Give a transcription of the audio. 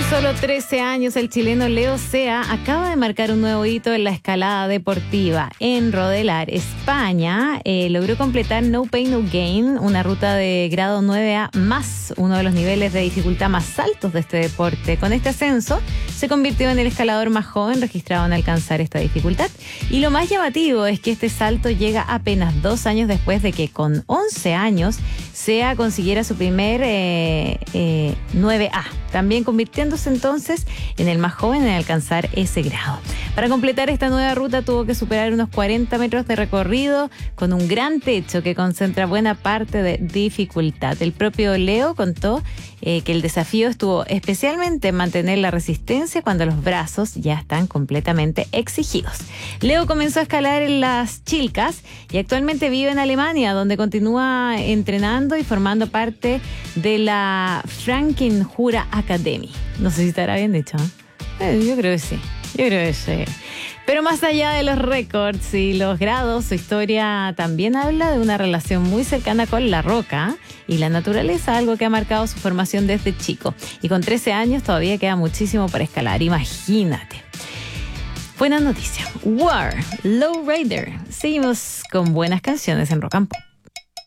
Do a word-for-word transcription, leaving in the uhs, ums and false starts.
solo trece años, el chileno Leo Sea acaba de marcar un nuevo hito en la escalada deportiva. En Rodelar, España, eh, logró completar No Pain No Gain, una ruta de grado nueve A más, uno de los niveles de dificultad más altos de este deporte. Con este ascenso, se convirtió en el escalador más joven registrado en alcanzar esta dificultad. Y lo más llamativo es que este salto llega apenas dos años después de que con once años Sea consiguiera su primer eh, eh, nueve A, también convirtiéndose entonces en el más joven en alcanzar ese grado. Para completar esta nueva ruta tuvo que superar unos cuarenta metros de recorrido con un gran techo que concentra buena parte de dificultad. El propio Leo contó eh, que el desafío estuvo especialmente en mantener la resistencia cuando los brazos ya están completamente exigidos. Leo comenzó a escalar en las Chilcas y actualmente vive en Alemania, donde continúa entrenando y formando parte de la Frankenjura Academy. No sé si estará bien dicho, ¿eh? Eh, yo creo que sí. Yo creo que sí. Pero más allá de los récords y los grados, su historia también habla de una relación muy cercana con la roca y la naturaleza, algo que ha marcado su formación desde chico. Y con trece años todavía queda muchísimo para escalar, imagínate. Buena noticia. War, Lowrider. Seguimos con buenas canciones en Rock and Pop.